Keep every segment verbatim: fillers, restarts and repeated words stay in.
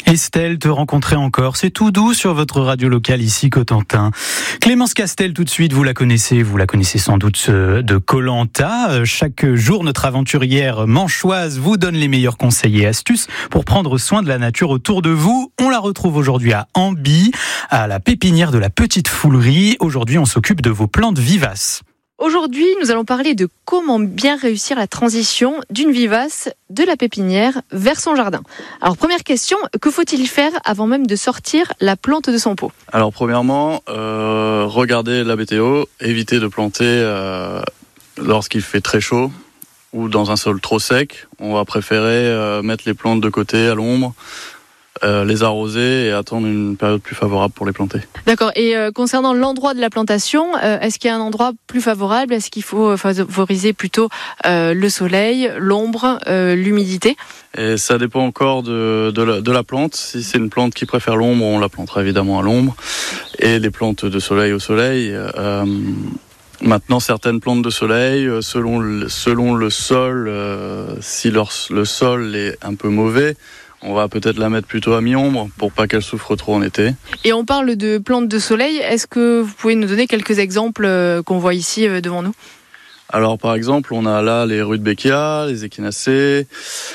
Estelle, te rencontrer encore, c'est tout doux sur votre radio locale ici, Cotentin. Clémence Castel, tout de suite, vous la connaissez, vous la connaissez sans doute de Koh-Lanta. Chaque jour, notre aventurière manchoise vous donne les meilleurs conseils et astuces pour prendre soin de la nature autour de vous. On la retrouve aujourd'hui à Amby, à la pépinière de la Petite Foulerie. Aujourd'hui, on s'occupe de vos plantes vivaces. Aujourd'hui, nous allons parler de comment bien réussir la transition d'une vivace de la pépinière vers son jardin. Alors, première question, que faut-il faire avant même de sortir la plante de son pot ? Alors, premièrement, euh, regardez la météo, évitez de planter euh, lorsqu'il fait très chaud ou dans un sol trop sec. On va préférer euh, mettre les plantes de côté à l'ombre, Euh, les arroser et attendre une période plus favorable pour les planter. D'accord. Et euh, concernant l'endroit de la plantation, euh, est-ce qu'il y a un endroit plus favorable ? Est-ce qu'il faut favoriser plutôt euh, le soleil, l'ombre, euh, l'humidité ? Et ça dépend encore de, de, la, de la plante. Si c'est une plante qui préfère l'ombre, on la plantera évidemment à l'ombre. Et les plantes de soleil au soleil. Euh, Maintenant, certaines plantes de soleil, selon le, selon le sol, euh, si leur, le sol est un peu mauvais, on va peut-être la mettre plutôt à mi-ombre pour pas qu'elle souffre trop en été. Et on parle de plantes de soleil. Est-ce que vous pouvez nous donner quelques exemples qu'on voit ici devant nous ? Alors, par exemple, on a là les rudbeckia, les echinacées,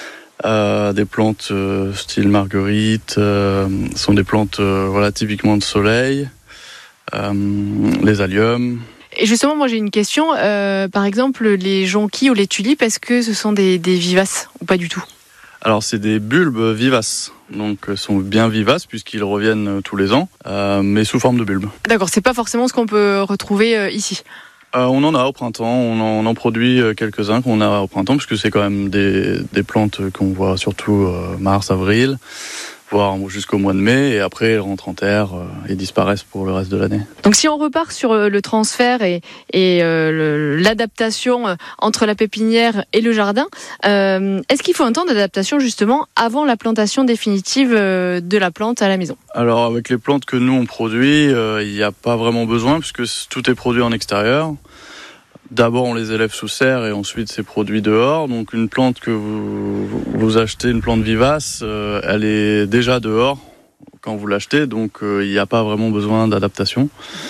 euh, des plantes euh, style marguerite, euh, sont des plantes euh, voilà, typiquement de soleil, euh, les alliums. Et justement, moi j'ai une question. Euh, par exemple, les jonquilles ou les tulipes, est-ce que ce sont des, des vivaces ou pas du tout ? Alors c'est des bulbes vivaces, donc sont bien vivaces puisqu'ils reviennent tous les ans, euh, mais sous forme de bulbes. D'accord, c'est pas forcément ce qu'on peut retrouver euh, ici. Euh, on en a au printemps, on en, on en produit quelques-uns qu'on a au printemps, puisque c'est quand même des, des plantes qu'on voit surtout euh, mars, avril, voire jusqu'au mois de mai, et après elles rentrent en terre euh, et disparaissent pour le reste de l'année. Donc si on repart sur le transfert et, et euh, le, l'adaptation entre la pépinière et le jardin, euh, est-ce qu'il faut un temps d'adaptation justement avant la plantation définitive euh, de la plante à la maison ? Alors avec les plantes que nous on produit, il euh, n'y a pas vraiment besoin, puisque tout est produit en extérieur. D'abord, on les élève sous serre et ensuite c'est produit dehors. Donc une plante que vous, vous achetez, une plante vivace, euh, elle est déjà dehors quand vous l'achetez, donc il euh, n'y a pas vraiment besoin d'adaptation.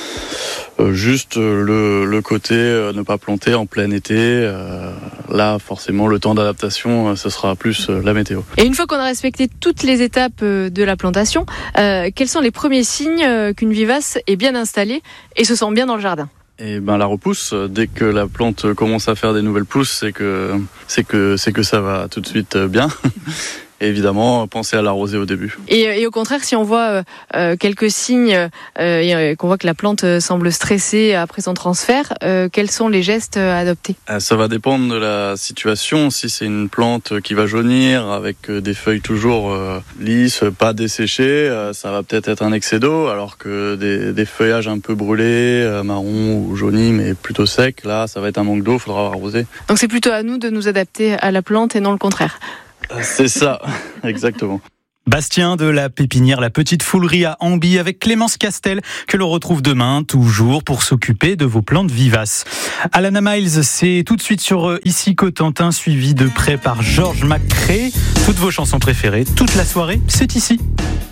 Euh, juste euh, le, le côté euh, ne pas planter en plein été, euh, là forcément le temps d'adaptation, euh, ce sera plus euh, la météo. Et une fois qu'on a respecté toutes les étapes de la plantation, euh, quels sont les premiers signes qu'une vivace est bien installée et se sent bien dans le jardin ? Et ben la repousse, dès que la plante commence à faire des nouvelles pousses, c'est que c'est que c'est que ça va tout de suite bien. Et évidemment, pensez à l'arroser au début. Et, et au contraire, si on voit euh, quelques signes, euh, et qu'on voit que la plante semble stressée après son transfert, euh, quels sont les gestes à adopter ? Ça va dépendre de la situation. Si c'est une plante qui va jaunir avec des feuilles toujours euh, lisses, pas desséchées, euh, ça va peut-être être un excès d'eau, alors que des, des feuillages un peu brûlés, euh, marron ou jaunis, mais plutôt secs, là, ça va être un manque d'eau, il faudra arroser. Donc c'est plutôt à nous de nous adapter à la plante et non le contraire. C'est ça, exactement. Bastien de la pépinière La Petite Foulerie à Amby avec Clémence Castel que l'on retrouve demain toujours pour s'occuper de vos plantes vivaces. Alana Miles, c'est tout de suite sur Ici Cotentin, suivi de près par Georges McCrae. Toutes vos chansons préférées, toute la soirée, c'est ici.